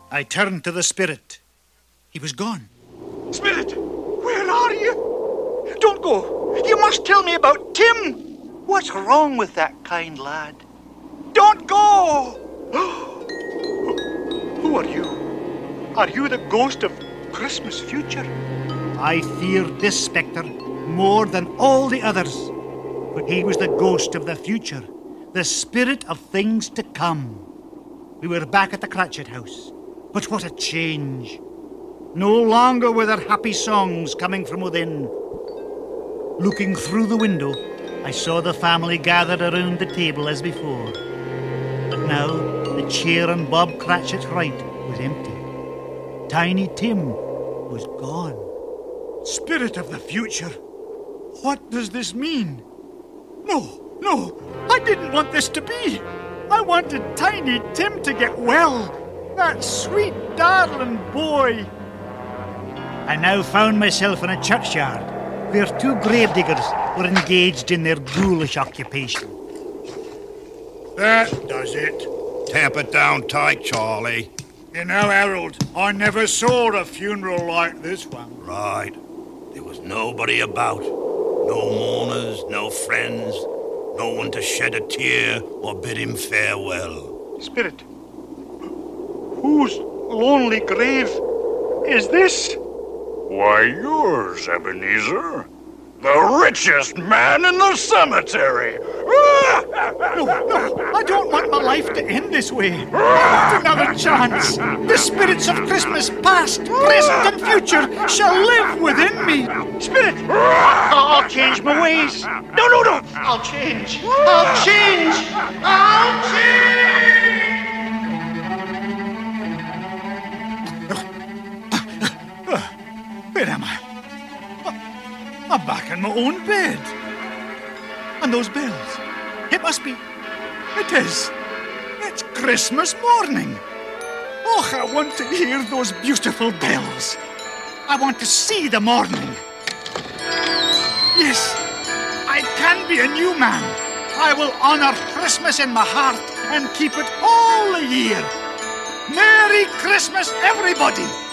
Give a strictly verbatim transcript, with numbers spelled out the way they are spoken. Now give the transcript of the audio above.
I turned to the spirit. He was gone. Spirit, where are you? Don't go. You must tell me about Tim. What's wrong with that kind lad? Don't go! Who are you? Are you the ghost of Christmas future? I feared this spectre more than all the others, for he was the ghost of the future, the spirit of things to come. We were back at the Cratchit house, but what a change! No longer were there happy songs coming from within. Looking through the window, I saw the family gathered around the table as before. But now, the chair on Bob Cratchit's right was empty. Tiny Tim was gone. Spirit of the future, what does this mean? No, no, I didn't want this to be. I wanted Tiny Tim to get well. That sweet, darling boy. I now found myself in a churchyard where two gravediggers were engaged in their ghoulish occupation. That does it. Tamp it down tight, Charlie. You know, Harold, I never saw a funeral like this one. Right. There was nobody about. No mourners, no friends, no one to shed a tear or bid him farewell. Spirit, whose lonely grave is this? Why, yours, Ebenezer. The richest man in the cemetery. No, no, I don't want my life to end this way. I want another chance. The spirits of Christmas past, present, and future shall live within me. Spirit, I'll change my ways. No, no, no. I'll change. I'll change. I'll change. Where am I? I'm back in my own bed. And those bells. It must be. It is. It's Christmas morning. Oh, I want to hear those beautiful bells. I want to see the morning. Yes, I can be a new man. I will honor Christmas in my heart and keep it all the year. Merry Christmas, everybody!